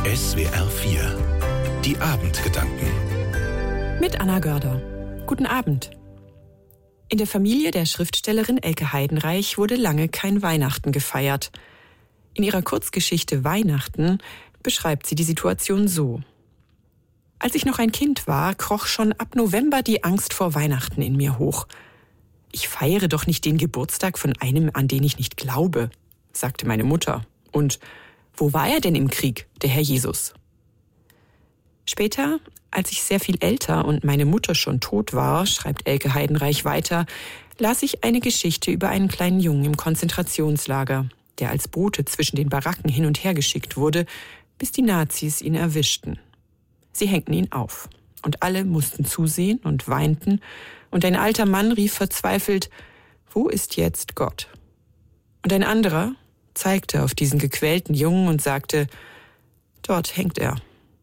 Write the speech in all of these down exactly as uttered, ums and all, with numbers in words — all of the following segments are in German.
S W R vier. Die Abendgedanken. Mit Anna Görder. Guten Abend. In der Familie der Schriftstellerin Elke Heidenreich wurde lange kein Weihnachten gefeiert. In ihrer Kurzgeschichte Weihnachten beschreibt sie die Situation so. Als ich noch ein Kind war, kroch schon ab November die Angst vor Weihnachten in mir hoch. Ich feiere doch nicht den Geburtstag von einem, an den ich nicht glaube, sagte meine Mutter. Und wo war er denn im Krieg, der Herr Jesus? Später, als ich sehr viel älter und meine Mutter schon tot war, schreibt Elke Heidenreich weiter, las ich eine Geschichte über einen kleinen Jungen im Konzentrationslager, der als Bote zwischen den Baracken hin und her geschickt wurde, bis die Nazis ihn erwischten. Sie hängten ihn auf und alle mussten zusehen und weinten und ein alter Mann rief verzweifelt, wo ist jetzt Gott? Und ein anderer zeigte auf diesen gequälten Jungen und sagte, dort hängt er.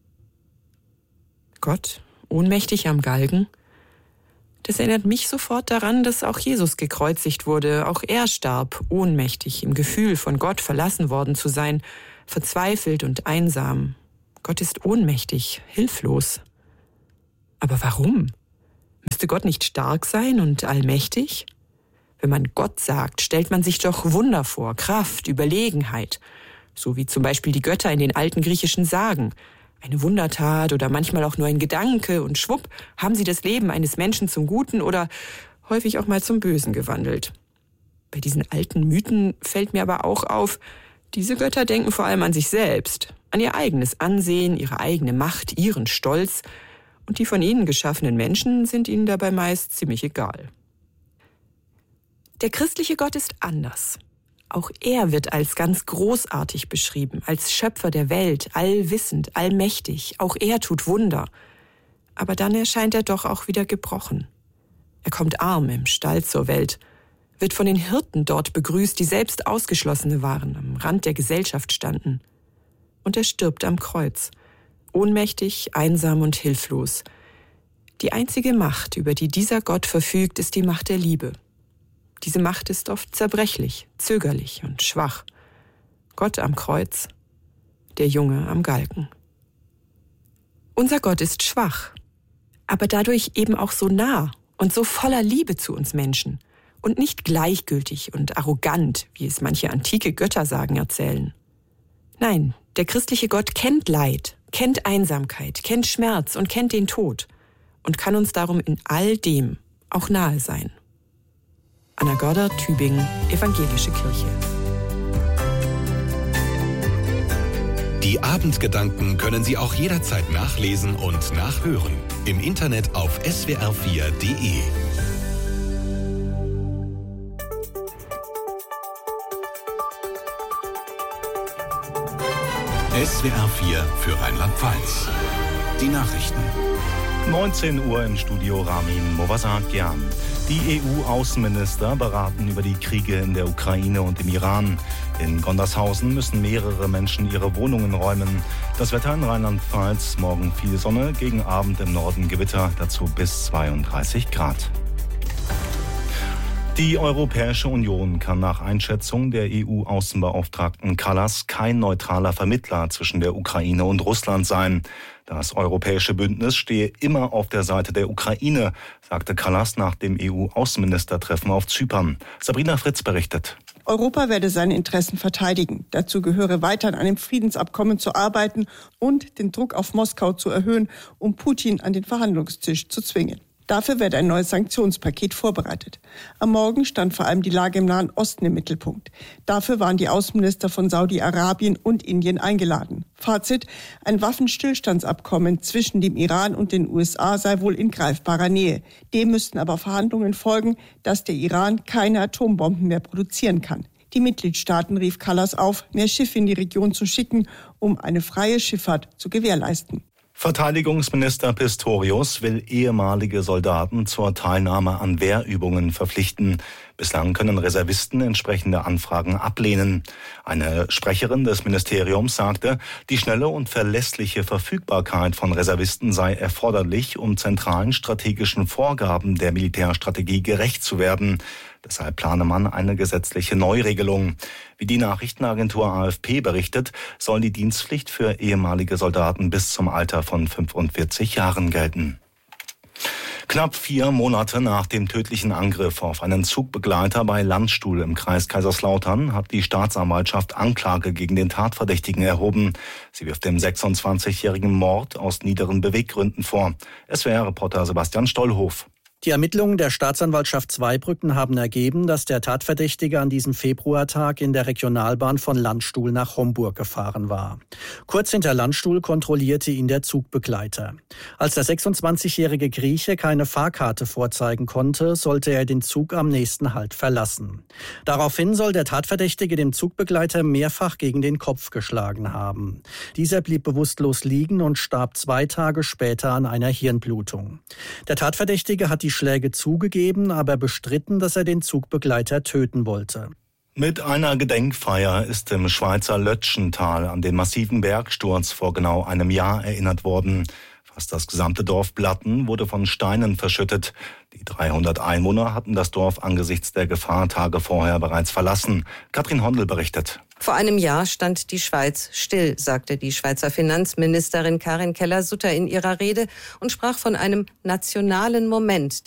Gott, ohnmächtig am Galgen? Das erinnert mich sofort daran, dass auch Jesus gekreuzigt wurde. Auch er starb, ohnmächtig, im Gefühl, von Gott verlassen worden zu sein, verzweifelt und einsam. Gott ist ohnmächtig, hilflos. Aber warum? Müsste Gott nicht stark sein und allmächtig? Wenn man Gott sagt, stellt man sich doch Wunder vor, Kraft, Überlegenheit. So wie zum Beispiel die Götter in den alten griechischen Sagen. Eine Wundertat oder manchmal auch nur ein Gedanke und schwupp haben sie das Leben eines Menschen zum Guten oder häufig auch mal zum Bösen gewandelt. Bei diesen alten Mythen fällt mir aber auch auf, diese Götter denken vor allem an sich selbst, an ihr eigenes Ansehen, ihre eigene Macht, ihren Stolz. Und die von ihnen geschaffenen Menschen sind ihnen dabei meist ziemlich egal. Der christliche Gott ist anders. Auch er wird als ganz großartig beschrieben, als Schöpfer der Welt, allwissend, allmächtig. Auch er tut Wunder. Aber dann erscheint er doch auch wieder gebrochen. Er kommt arm im Stall zur Welt, wird von den Hirten dort begrüßt, die selbst Ausgeschlossene waren, am Rand der Gesellschaft standen. Und er stirbt am Kreuz, ohnmächtig, einsam und hilflos. Die einzige Macht, über die dieser Gott verfügt, ist die Macht der Liebe. Diese Macht ist oft zerbrechlich, zögerlich und schwach. Gott am Kreuz, der Junge am Galgen. Unser Gott ist schwach, aber dadurch eben auch so nah und so voller Liebe zu uns Menschen und nicht gleichgültig und arrogant, wie es manche antike Göttersagen erzählen. Nein, der christliche Gott kennt Leid, kennt Einsamkeit, kennt Schmerz und kennt den Tod und kann uns darum in all dem auch nahe sein. Anna Görder, Tübingen, Evangelische Kirche. Die Abendgedanken können Sie auch jederzeit nachlesen und nachhören. Im Internet auf S W R vier Punkt de. S W R vier für Rheinland-Pfalz. Die Nachrichten. neunzehn Uhr im Studio Ramin Movasakian. Die E U-Außenminister beraten über die Kriege in der Ukraine und im Iran. In Gondershausen müssen mehrere Menschen ihre Wohnungen räumen. Das Wetter in Rheinland-Pfalz, morgen viel Sonne, gegen Abend im Norden Gewitter, dazu bis zweiunddreißig Grad. Die Europäische Union kann nach Einschätzung der E U-Außenbeauftragten Kallas kein neutraler Vermittler zwischen der Ukraine und Russland sein. Das europäische Bündnis stehe immer auf der Seite der Ukraine, sagte Kallas nach dem E U-Außenministertreffen auf Zypern. Sabrina Fritz berichtet. Europa werde seine Interessen verteidigen. Dazu gehöre weiter an einem Friedensabkommen zu arbeiten und den Druck auf Moskau zu erhöhen, um Putin an den Verhandlungstisch zu zwingen. Dafür werde ein neues Sanktionspaket vorbereitet. Am Morgen stand vor allem die Lage im Nahen Osten im Mittelpunkt. Dafür waren die Außenminister von Saudi-Arabien und Indien eingeladen. Fazit: Ein Waffenstillstandsabkommen zwischen dem Iran und den U S A sei wohl in greifbarer Nähe. Dem müssten aber Verhandlungen folgen, dass der Iran keine Atombomben mehr produzieren kann. Die Mitgliedstaaten rief Kallas auf, mehr Schiffe in die Region zu schicken, um eine freie Schifffahrt zu gewährleisten. Verteidigungsminister Pistorius will ehemalige Soldaten zur Teilnahme an Wehrübungen verpflichten. Bislang können Reservisten entsprechende Anfragen ablehnen. Eine Sprecherin des Ministeriums sagte, die schnelle und verlässliche Verfügbarkeit von Reservisten sei erforderlich, um zentralen strategischen Vorgaben der Militärstrategie gerecht zu werden. Deshalb plane man eine gesetzliche Neuregelung. Wie die Nachrichtenagentur A F P berichtet, soll die Dienstpflicht für ehemalige Soldaten bis zum Alter von fünfundvierzig Jahren gelten. Knapp vier Monate nach dem tödlichen Angriff auf einen Zugbegleiter bei Landstuhl im Kreis Kaiserslautern hat die Staatsanwaltschaft Anklage gegen den Tatverdächtigen erhoben. Sie wirft dem sechsundzwanzigjährigen Mord aus niederen Beweggründen vor. S W R-Reporter Sebastian Stollhof. Die Ermittlungen der Staatsanwaltschaft Zweibrücken haben ergeben, dass der Tatverdächtige an diesem Februartag in der Regionalbahn von Landstuhl nach Homburg gefahren war. Kurz hinter Landstuhl kontrollierte ihn der Zugbegleiter. Als der sechsundzwanzigjährige Grieche keine Fahrkarte vorzeigen konnte, sollte er den Zug am nächsten Halt verlassen. Daraufhin soll der Tatverdächtige dem Zugbegleiter mehrfach gegen den Kopf geschlagen haben. Dieser blieb bewusstlos liegen und starb zwei Tage später an einer Hirnblutung. Der Tatverdächtige hat die Schläge zugegeben, aber bestritten, dass er den Zugbegleiter töten wollte. Mit einer Gedenkfeier ist im Schweizer Lötschental an den massiven Bergsturz vor genau einem Jahr erinnert worden. Fast das gesamte Dorf Blatten wurde von Steinen verschüttet. Die dreihundert Einwohner hatten das Dorf angesichts der Gefahr Tage vorher bereits verlassen. Katrin Hondel berichtet. Vor einem Jahr stand die Schweiz still, sagte die Schweizer Finanzministerin Karin Keller-Sutter in ihrer Rede und sprach von einem nationalen Moment,